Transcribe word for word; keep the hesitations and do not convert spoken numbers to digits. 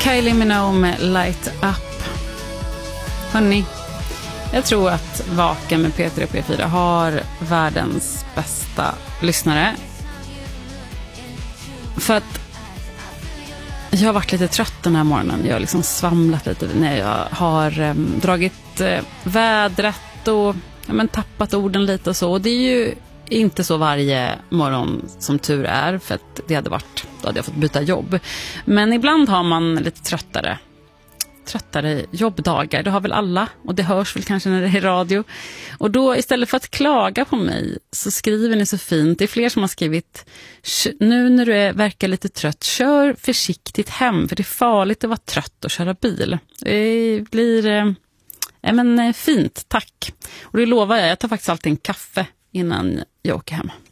Kylie Minogue med Light Up. Hörrni, jag tror att Vaken med P tre och P fyra har världens bästa lyssnare. För att jag har varit lite trött den här morgonen. Jag har liksom svamlat lite när jag har eh, dragit eh, vädret och ja, men, tappat orden lite och så. Och det är ju inte så varje morgon som tur är, för att det hade varit, då hade jag fått byta jobb. Men ibland har man lite tröttare tröttare jobbdagar. Det har väl alla, och det hörs väl kanske när det är radio. Och då istället för att klaga på mig så skriver ni så fint. Det är fler som har skrivit: nu när du är, verkar lite trött, kör försiktigt hem, för det är farligt att vara trött och köra bil. Det blir eh, ja, men, fint, tack. Och det lovar jag, jag tar faktiskt alltid en kaffe innan jag åker hem.